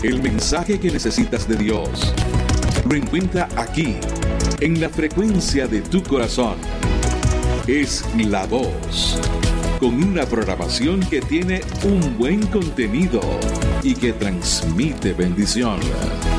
El mensaje que necesitas de Dios lo encuentra aquí, en la frecuencia de tu corazón. Es La Voz, con una programación que tiene un buen contenido y que transmite bendición.